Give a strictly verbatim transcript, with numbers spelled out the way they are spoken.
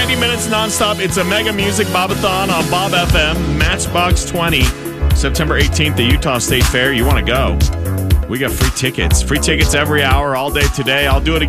ninety minutes nonstop. It's a mega music bobathon on Bob F M, Matchbox twenty, September eighteenth, the Utah State Fair. You want to go? We got free tickets. Free tickets every hour, all day today. I'll do it again.